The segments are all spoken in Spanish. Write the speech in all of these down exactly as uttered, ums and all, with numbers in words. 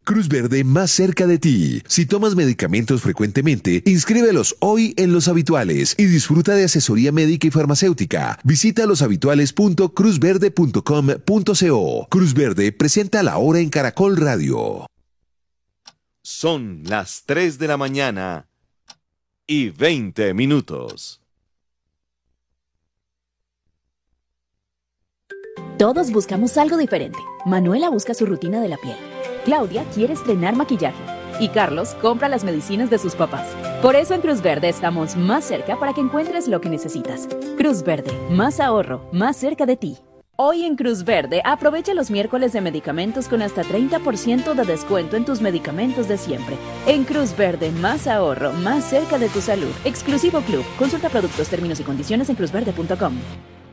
Cruz Verde más cerca de ti. Si tomas medicamentos frecuentemente, inscríbelos hoy en Los Habituales y disfruta de asesoría médica y farmacéutica. Visita loshabituales punto cruz verde punto com punto co. Cruz Verde presenta La Hora en Caracol Radio. Son las tres de la mañana y veinte minutos. Todos buscamos algo diferente. Manuela busca su rutina de la piel. Claudia quiere estrenar maquillaje. Y Carlos compra las medicinas de sus papás. Por eso en Cruz Verde estamos más cerca para que encuentres lo que necesitas. Cruz Verde, más ahorro, más cerca de ti. Hoy en Cruz Verde, aprovecha los miércoles de medicamentos con hasta treinta por ciento de descuento en tus medicamentos de siempre. En Cruz Verde, más ahorro, más cerca de tu salud. Exclusivo Club. Consulta productos, términos y condiciones en cruz verde punto com.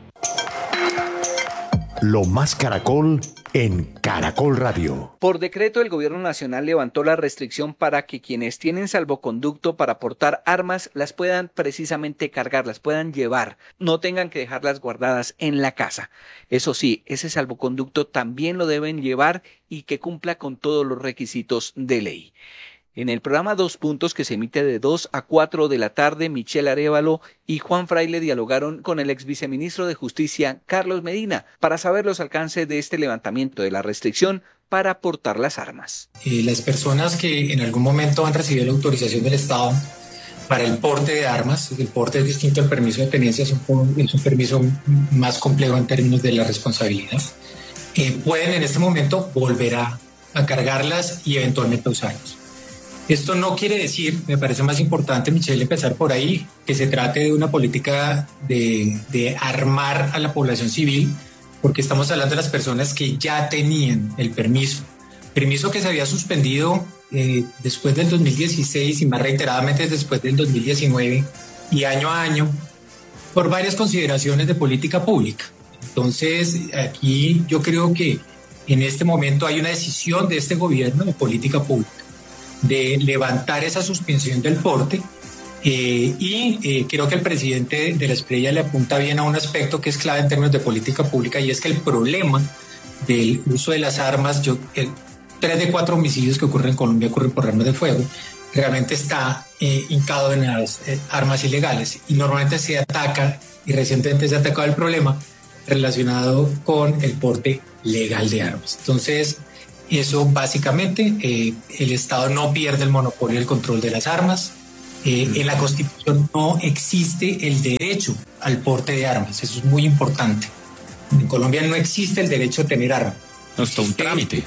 Lo más Caracol en Caracol Radio. Por decreto, el Gobierno Nacional levantó la restricción para que quienes tienen salvoconducto para portar armas las puedan precisamente cargar, las puedan llevar, no tengan que dejarlas guardadas en la casa. Eso sí, ese salvoconducto también lo deben llevar y que cumpla con todos los requisitos de ley. En el programa Dos Puntos, que se emite de dos a cuatro de la tarde, Michelle Arévalo y Juan Fraile dialogaron con el ex viceministro de Justicia, Carlos Medina, para saber los alcances de este levantamiento de la restricción para portar las armas. Eh, las personas que en algún momento han recibido la autorización del Estado para el porte de armas, el porte es distinto al permiso de tenencia, es un, es un permiso más complejo en términos de la responsabilidad, eh, pueden en este momento volver a, a cargarlas y eventualmente usarlas. Esto no quiere decir, me parece más importante, Michelle, empezar por ahí, que se trate de una política de, de armar a la población civil, porque estamos hablando de las personas que ya tenían el permiso. Permiso que se había suspendido eh, después del dos mil dieciséis y más reiteradamente después del dos mil diecinueve y año a año por varias consideraciones de política pública. Entonces, aquí yo creo que en este momento hay una decisión de este gobierno de política pública de levantar esa suspensión del porte eh, y eh, creo que el presidente de la Espriella le apunta bien a un aspecto que es clave en términos de política pública, y es que el problema del uso de las armas, yo, el, tres de cuatro homicidios que ocurren en Colombia ocurren por armas de fuego, realmente está eh, hincado en las eh, armas ilegales, y normalmente se ataca, y recientemente se ha atacado el problema relacionado con el porte legal de armas. Entonces, eso básicamente, eh, el Estado no pierde el monopolio del control de las armas. Eh, en la Constitución no existe el derecho al porte de armas, eso es muy importante. En Colombia no existe el derecho a tener armas. No está un trámite.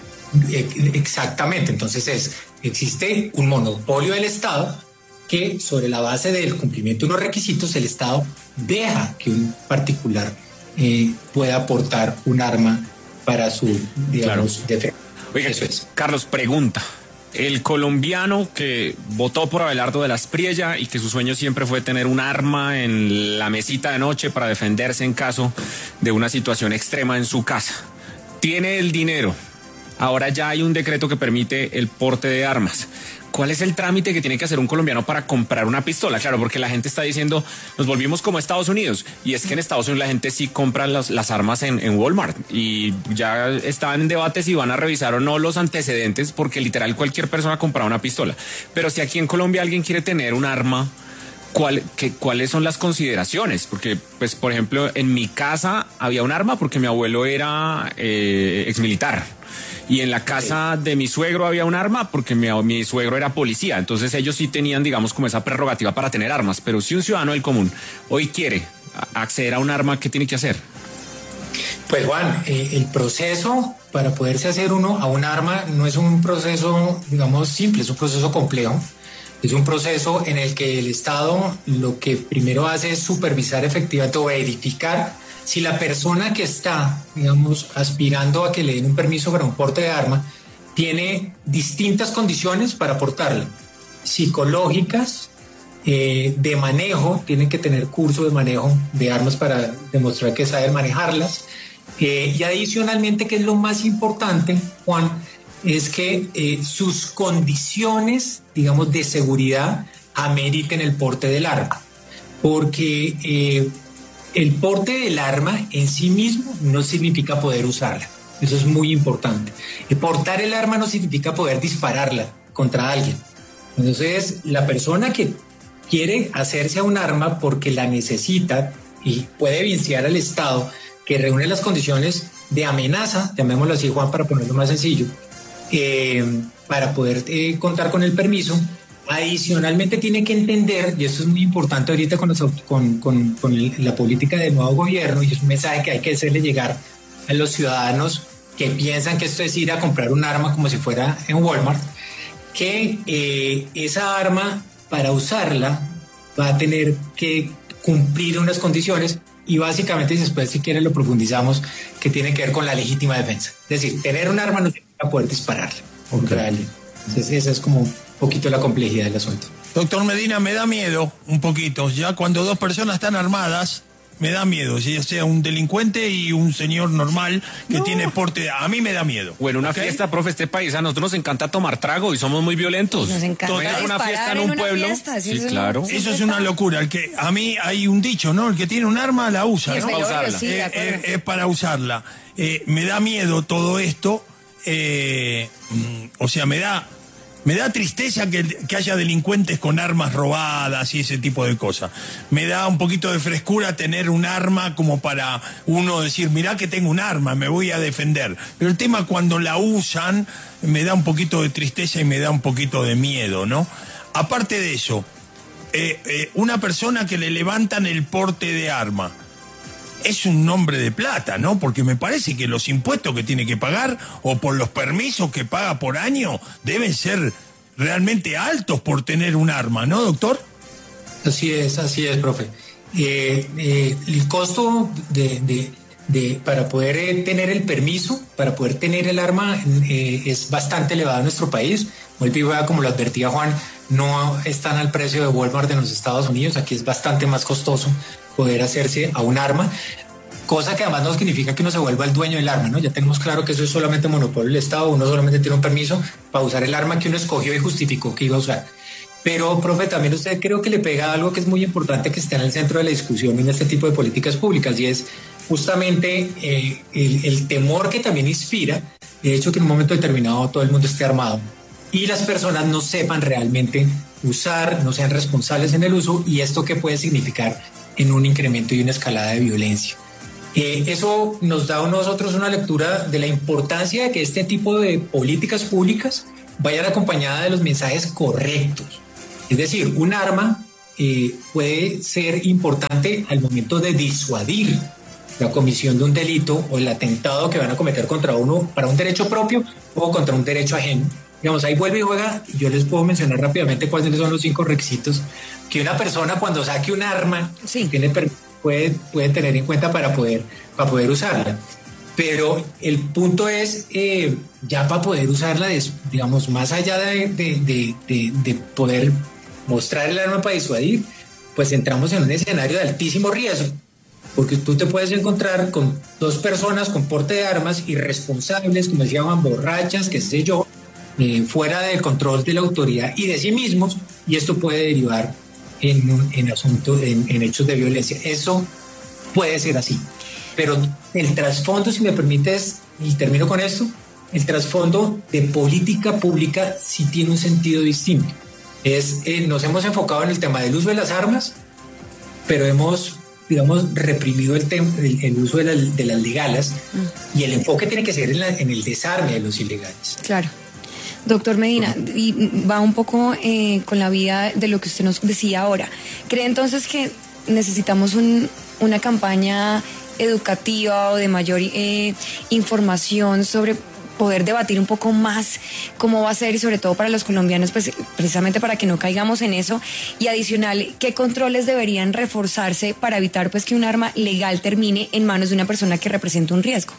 Eh, exactamente, entonces es, existe un monopolio del Estado que sobre la base del cumplimiento de unos requisitos el Estado deja que un particular eh, pueda portar un arma para su, digamos, claro, defensa. Oiga, eso es. Carlos, pregunta. El colombiano que votó por Abelardo de la Espriella y que su sueño siempre fue tener un arma en la mesita de noche para defenderse en caso de una situación extrema en su casa, tiene el dinero. Ahora ya hay un decreto que permite el porte de armas. ¿Cuál es el trámite que tiene que hacer un colombiano para comprar una pistola? Claro, porque la gente está diciendo, nos volvimos como Estados Unidos. Y es que en Estados Unidos la gente sí compra las, las armas en, en Walmart. Y ya están en debate si van a revisar o no los antecedentes, porque literal cualquier persona compra una pistola. Pero si aquí en Colombia alguien quiere tener un arma, ¿cuál, qué, ¿cuáles son las consideraciones? Porque, pues, por ejemplo, en mi casa había un arma porque mi abuelo era eh, exmilitar. Y en la casa de mi suegro había un arma porque mi, mi suegro era policía. Entonces ellos sí tenían, digamos, como esa prerrogativa para tener armas. Pero si un ciudadano del común hoy quiere acceder a un arma, ¿qué tiene que hacer? Pues Juan, eh, el proceso para poderse hacer uno a un arma no es un proceso, digamos, simple, es un proceso complejo. Es un proceso en el que el Estado lo que primero hace es supervisar efectivamente o verificar si la persona que está, digamos, aspirando a que le den un permiso para un porte de arma tiene distintas condiciones para portarla, psicológicas, eh, de manejo, tiene que tener curso de manejo de armas para demostrar que sabe manejarlas, eh, y adicionalmente, que es lo más importante, Juan, es que eh, sus condiciones, digamos, de seguridad ameriten el porte del arma, porque eh, el porte del arma en sí mismo no significa poder usarla. Eso es muy importante. Y portar el arma no significa poder dispararla contra alguien. Entonces, la persona que quiere hacerse a un arma porque la necesita y puede evidenciar al Estado que reúne las condiciones de amenaza, llamémoslo así, Juan, para ponerlo más sencillo, eh, para poder eh, contar con el permiso. Adicionalmente tiene que entender, y esto es muy importante ahorita con, los, con, con, con el, la política del nuevo gobierno, y es un mensaje que hay que hacerle llegar a los ciudadanos que piensan que esto es ir a comprar un arma como si fuera en Walmart, que eh, esa arma, para usarla, va a tener que cumplir unas condiciones, y básicamente, y después si quieren lo profundizamos, que tiene que ver con la legítima defensa. Es decir, tener un arma no significa poder dispararla contra alguien. Entonces esa es como un poquito la complejidad del asunto. Doctor Medina, me da miedo un poquito, ya cuando dos personas están armadas, me da miedo, ya sea un delincuente y un señor normal que no. tiene porte, a mí me da miedo. O en una ¿okay? fiesta, profe, este país, a nosotros nos encanta tomar trago y somos muy violentos. Nos encanta Total, una fiesta en un en pueblo. Fiesta, sí, sí, claro. Eso es una locura. El que, a mí hay un dicho, ¿no? El que tiene un arma la usa, sí, ¿no? Es para usarla. Sí, eh, eh, es para usarla. Eh, me da miedo todo esto, eh, o sea, me da... Me da tristeza que, que haya delincuentes con armas robadas y ese tipo de cosas. Me da un poquito de frescura tener un arma como para uno decir, mirá que tengo un arma, me voy a defender. Pero el tema cuando la usan me da un poquito de tristeza y me da un poquito de miedo, ¿no? Aparte de eso, eh, eh, una persona que le levantan el porte de arma, es un nombre de plata, ¿no? Porque me parece que los impuestos que tiene que pagar o por los permisos que paga por año deben ser realmente altos por tener un arma, ¿no, doctor? Así es, así es, profe. Eh, eh, el costo de, de, de para poder eh, tener el permiso, para poder tener el arma, eh, es bastante elevado en nuestro país. Vuelvo y juega, como lo advertía Juan, no están al precio de Walmart de los Estados Unidos. Aquí es bastante más costoso poder hacerse a un arma, cosa que además no significa que uno se vuelva el dueño del arma, ¿no? Ya tenemos claro que eso es solamente monopolio del Estado, uno solamente tiene un permiso para usar el arma que uno escogió y justificó que iba a usar. Pero, profe, también usted creo que le pega algo que es muy importante, que está en el centro de la discusión en este tipo de políticas públicas, y es justamente eh, el, el temor que también inspira, de hecho, que en un momento determinado todo el mundo esté armado y las personas no sepan realmente usar, no sean responsables en el uso, y esto qué puede significar en un incremento y una escalada de violencia. Eh, eso nos da a nosotros una lectura de la importancia de que este tipo de políticas públicas vayan acompañadas de los mensajes correctos. Es decir, un arma eh, puede ser importante al momento de disuadir la comisión de un delito o el atentado que van a cometer contra uno para un derecho propio o contra un derecho ajeno. Digamos, ahí vuelve y juega, y yo les puedo mencionar rápidamente cuáles son los cinco requisitos que una persona cuando saque un arma sí. tiene, puede, puede tener en cuenta para poder, para poder usarla. Pero el punto es, eh, ya para poder usarla, digamos, más allá de, de, de, de, de poder mostrar el arma para disuadir, pues entramos en un escenario de altísimo riesgo, porque tú te puedes encontrar con dos personas con porte de armas irresponsables, como decía Juan, borrachas, qué sé yo, eh, fuera del control de la autoridad y de sí mismos, y esto puede derivar en, en asuntos, en, en hechos de violencia. Eso puede ser así. Pero el trasfondo, si me permites, y termino con esto, el trasfondo de política pública sí tiene un sentido distinto. Es, eh, nos hemos enfocado en el tema del uso de las armas, pero hemos, digamos, reprimido el, tem- el, el uso de, la, de las legales, mm. y el enfoque tiene que ser en, la, en el desarme de los ilegales. Claro. Doctor Medina, y va un poco eh, con la vía de lo que usted nos decía ahora. ¿Cree entonces que necesitamos un, una campaña educativa o de mayor eh, información sobre poder debatir un poco más cómo va a ser, y sobre todo para los colombianos, pues precisamente para que no caigamos en eso? Y adicional, ¿qué controles deberían reforzarse para evitar pues que un arma legal termine en manos de una persona que representa un riesgo?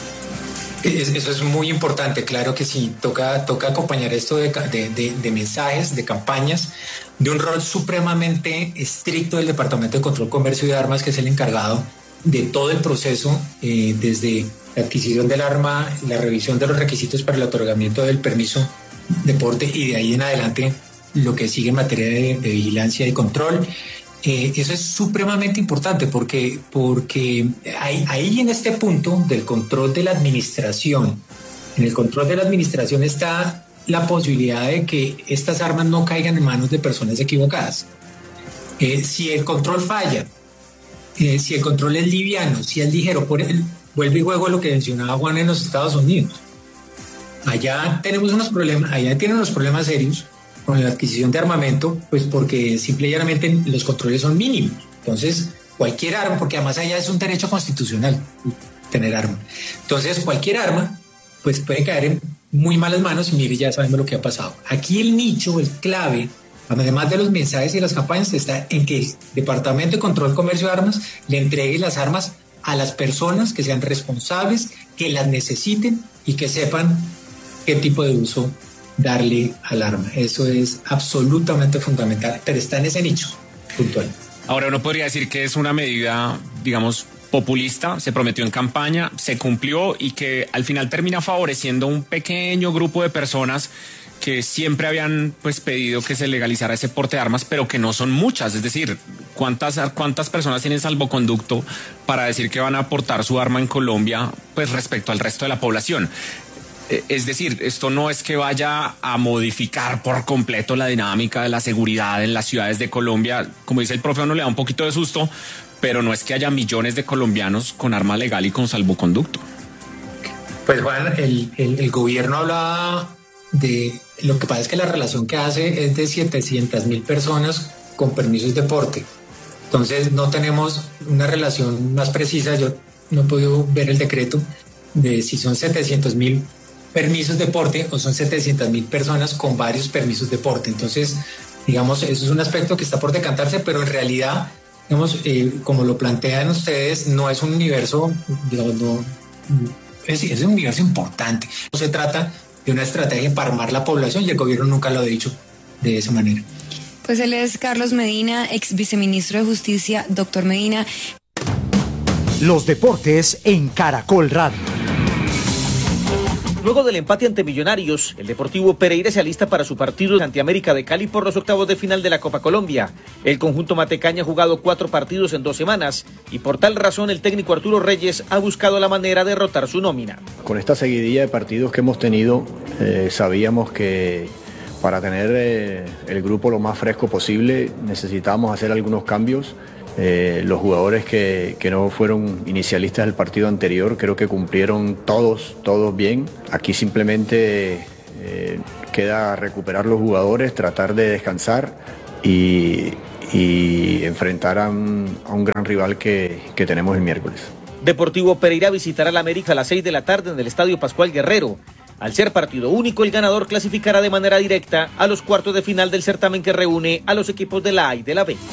Eso es muy importante, claro que sí, toca, toca acompañar esto de, de, de, de mensajes, de campañas, de un rol supremamente estricto del Departamento de Control, Comercio y de Armas, que es el encargado de todo el proceso, eh, desde la adquisición del arma, la revisión de los requisitos para el otorgamiento del permiso de porte, y de ahí en adelante lo que sigue en materia de, de vigilancia y control. Eh, eso es supremamente importante porque, porque ahí, ahí en este punto del control de la administración, en el control de la administración está la posibilidad de que estas armas no caigan en manos de personas equivocadas. Eh, si el control falla, eh, si el control es liviano, si es ligero, por el, vuelve y juego a lo que mencionaba Juan en los Estados Unidos. Allá tenemos unos problemas, allá tienen unos problemas serios con la adquisición de armamento, pues porque simple y llanamente los controles son mínimos. Entonces, cualquier arma, porque además allá es un derecho constitucional tener arma. Entonces, cualquier arma, pues puede caer en muy malas manos y mire, ya sabemos lo que ha pasado. Aquí el nicho, el clave, además de los mensajes y las campañas, está en que el Departamento de Control Comercio de Armas le entregue las armas a las personas que sean responsables, que las necesiten y que sepan qué tipo de uso darle al arma. Eso es absolutamente fundamental, pero está en ese nicho puntual. Ahora uno podría decir que es una medida, digamos, populista, se prometió en campaña, se cumplió y que al final termina favoreciendo un pequeño grupo de personas que siempre habían pues pedido que se legalizara ese porte de armas, pero que no son muchas. Es decir, ¿cuántas, cuántas personas tienen salvoconducto para decir que van a aportar su arma en Colombia pues respecto al resto de la población? Es decir, esto no es que vaya a modificar por completo la dinámica de la seguridad en las ciudades de Colombia. Como dice el profe, a uno le da un poquito de susto, pero no es que haya millones de colombianos con arma legal y con salvoconducto. Pues Juan, el, el, el gobierno hablaba de... Lo que pasa es que la relación que hace es de setecientas mil personas con permisos de porte. Entonces no tenemos una relación más precisa. Yo no he podido ver el decreto de si son setecientos mil permisos de porte o son setecientas mil personas con varios permisos de porte. Entonces, digamos, eso es un aspecto que está por decantarse, pero en realidad, digamos, eh, como lo plantean ustedes, no es un universo, digamos, no, es, es un universo importante. No se trata de una estrategia para armar la población y el gobierno nunca lo ha dicho de esa manera. Pues él es Carlos Medina, ex viceministro de Justicia. Doctor Medina. Los deportes en Caracol Radio. Luego del empate ante Millonarios, el Deportivo Pereira se alista para su partido ante América de Cali por los octavos de final de la Copa Colombia. El conjunto matecaña ha jugado cuatro partidos en dos semanas y por tal razón el técnico Arturo Reyes ha buscado la manera de rotar su nómina. Con esta seguidilla de partidos que hemos tenido, eh, sabíamos que para tener eh, el grupo lo más fresco posible necesitábamos hacer algunos cambios. Eh, los jugadores que, que no fueron inicialistas del partido anterior creo que cumplieron todos, todos bien. Aquí simplemente eh, queda recuperar los jugadores, tratar de descansar y, y enfrentar a un, a un gran rival que, que tenemos el miércoles. Deportivo Pereira visitará al América a las seis de la tarde en el Estadio Pascual Guerrero. Al ser partido único, el ganador clasificará de manera directa a los cuartos de final del certamen que reúne a los equipos de la A y de la B.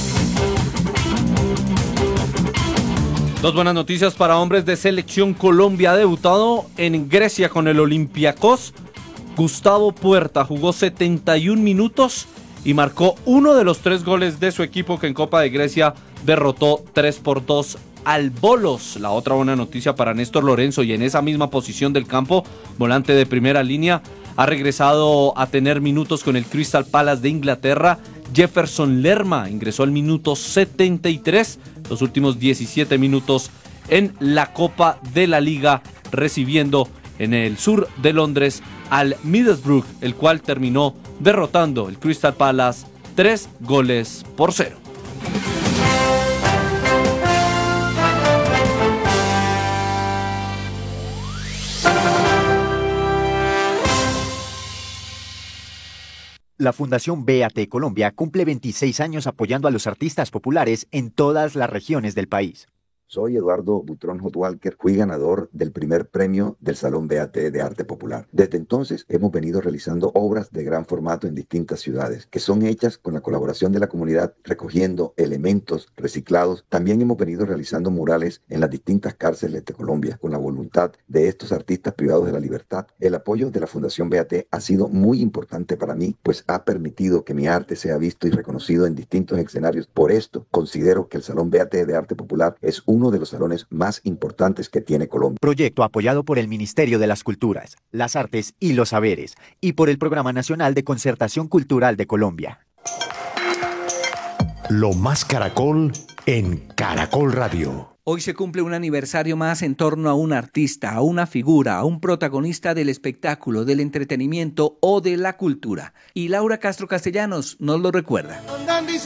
Dos buenas noticias para hombres de Selección Colombia. Ha debutado en Grecia con el Olympiacos. Gustavo Puerta jugó setenta y un minutos y marcó uno de los tres goles de su equipo, que en Copa de Grecia derrotó tres por dos al Bolos. La otra buena noticia para Néstor Lorenzo, y en esa misma posición del campo, volante de primera línea, ha regresado a tener minutos con el Crystal Palace de Inglaterra. Jefferson Lerma ingresó al minuto setenta y tres, los últimos diecisiete minutos en la Copa de la Liga, recibiendo en el sur de Londres al Middlesbrough, el cual terminó derrotando el Crystal Palace tres goles por cero. La Fundación B A T Colombia cumple veintiséis años apoyando a los artistas populares en todas las regiones del país. Soy Eduardo Butrón Hotwalker, fui ganador del primer premio del Salón B A T de Arte Popular. Desde entonces hemos venido realizando obras de gran formato en distintas ciudades, que son hechas con la colaboración de la comunidad, recogiendo elementos reciclados. También hemos venido realizando murales en las distintas cárceles de Colombia, con la voluntad de estos artistas privados de la libertad. El apoyo de la Fundación B A T ha sido muy importante para mí, pues ha permitido que mi arte sea visto y reconocido en distintos escenarios. Por esto, considero que el Salón B A T de Arte Popular es un uno de los salones más importantes que tiene Colombia. Proyecto apoyado por el Ministerio de las Culturas, las Artes y los Saberes y por el Programa Nacional de Concertación Cultural de Colombia. Lo más Caracol en Caracol Radio. Hoy se cumple un aniversario más en torno a un artista, a una figura, a un protagonista del espectáculo, del entretenimiento o de la cultura. Y Laura Castro Castellanos nos lo recuerda.